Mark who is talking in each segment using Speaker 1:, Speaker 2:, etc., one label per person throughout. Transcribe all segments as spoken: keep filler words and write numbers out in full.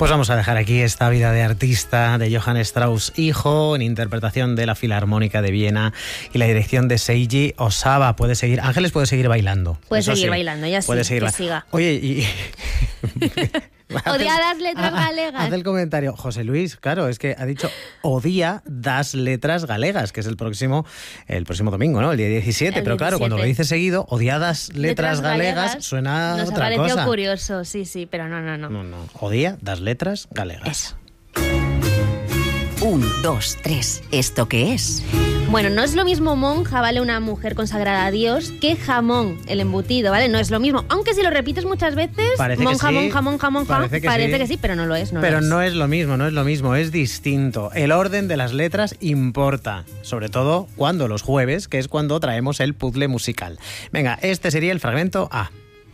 Speaker 1: Pues vamos a dejar aquí esta vida de artista de Johann Strauss hijo, en interpretación de la Filarmónica de Viena y la dirección de Seiji Osawa. Puede seguir, Ángeles puede seguir bailando.
Speaker 2: Puede
Speaker 1: Eso
Speaker 2: seguir
Speaker 1: sí,
Speaker 2: bailando, ya sí,
Speaker 1: puede seguir
Speaker 2: que
Speaker 1: ba-
Speaker 2: siga.
Speaker 1: Oye, y...
Speaker 2: Odia las letras
Speaker 1: Ah, ah,
Speaker 2: galegas.
Speaker 1: Haz el comentario. José Luis, claro, es que ha dicho odia das letras galegas, que es el próximo el próximo domingo, ¿no? El día diecisiete.
Speaker 2: El
Speaker 1: Pero claro, cuando lo
Speaker 2: diecisiete.
Speaker 1: dice seguido, odiadas letras,
Speaker 2: Letras
Speaker 1: galegas,
Speaker 2: galegas,
Speaker 1: suena
Speaker 2: Nos ha
Speaker 1: otra
Speaker 2: parecido
Speaker 1: cosa.
Speaker 2: curioso, sí, sí, pero no, no, no.
Speaker 1: No, no. Odia das letras galegas.
Speaker 3: Un, dos, tres. ¿Esto qué es?
Speaker 2: Bueno, no es lo mismo monja, ¿vale? Una mujer consagrada a Dios, que jamón, el embutido, ¿vale? No es lo mismo. Aunque si lo repites muchas veces,
Speaker 1: Parece que
Speaker 2: monja,
Speaker 1: sí,
Speaker 2: monja, monja, monja,
Speaker 1: parece que
Speaker 2: parece
Speaker 1: sí.
Speaker 2: que sí, pero no lo es. No
Speaker 1: Pero
Speaker 2: lo es.
Speaker 1: no es lo mismo, no es lo mismo, es distinto. El orden de las letras importa, sobre todo cuando los jueves, que es cuando traemos el puzzle musical. Venga, este sería el fragmento A.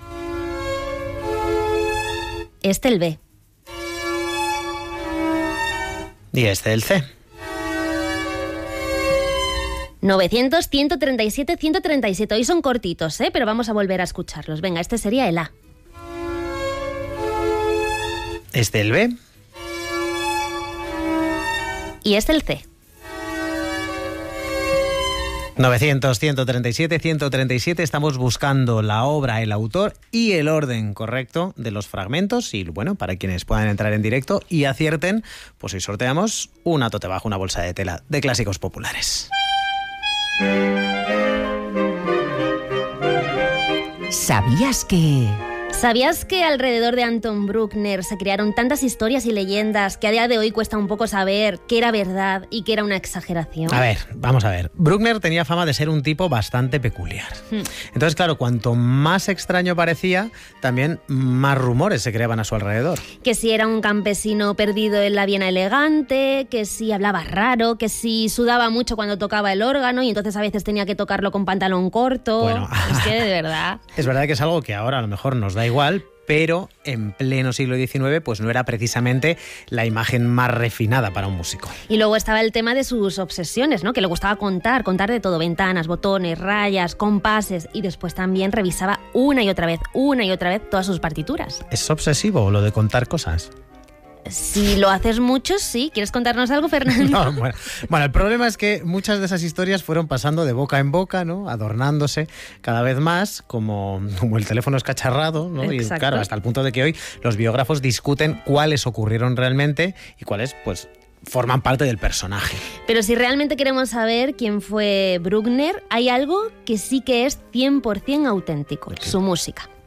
Speaker 2: Este el B.
Speaker 1: Y este el C.
Speaker 2: novecientos, ciento treinta y siete, ciento treinta y siete. Hoy son cortitos, ¿eh? Pero vamos a volver a escucharlos. Venga, este sería el A.
Speaker 1: Este el B.
Speaker 2: Y este el C.
Speaker 1: novecientos, ciento treinta y siete, ciento treinta y siete. Estamos buscando la obra, el autor y el orden correcto de los fragmentos. Y bueno, para quienes puedan entrar en directo y acierten, pues hoy sorteamos una tote bag, una bolsa de tela de clásicos populares.
Speaker 3: ¿Sabías que...?
Speaker 2: ¿Sabías que alrededor de Anton Bruckner se crearon tantas historias y leyendas que a día de hoy cuesta un poco saber qué era verdad y qué era una exageración?
Speaker 1: A ver, vamos a ver. Bruckner tenía fama de ser un tipo bastante peculiar.
Speaker 2: Hmm.
Speaker 1: Entonces, claro, cuanto más extraño parecía, también más rumores se creaban a su alrededor.
Speaker 2: Que si era un campesino perdido en la Viena elegante, que si hablaba raro, que si sudaba mucho cuando tocaba el órgano y entonces a veces tenía que tocarlo con pantalón corto.
Speaker 1: Bueno.
Speaker 2: Es que de verdad...
Speaker 1: Es verdad que es algo que ahora a lo mejor nos da igual, pero en pleno siglo diecinueve pues no era precisamente la imagen más refinada para un músico.
Speaker 2: Y luego estaba el tema de sus obsesiones, ¿no? Que le gustaba contar, contar de todo, ventanas, botones, rayas, compases, y después también revisaba una y otra vez, una y otra vez todas sus partituras.
Speaker 1: ¿Es obsesivo lo de contar cosas?
Speaker 2: Si lo haces mucho, sí. ¿Quieres contarnos algo, Fernando?
Speaker 1: No, bueno. bueno, el problema es que muchas de esas historias fueron pasando de boca en boca, ¿no? Adornándose cada vez más, como, como el teléfono escacharrado, ¿no? Y
Speaker 2: Exacto.
Speaker 1: claro, hasta el punto de que hoy los biógrafos discuten cuáles ocurrieron realmente y cuáles, pues, forman parte del personaje.
Speaker 2: Pero si realmente queremos saber quién fue Bruckner, hay algo que sí que es cien por ciento auténtico, su música.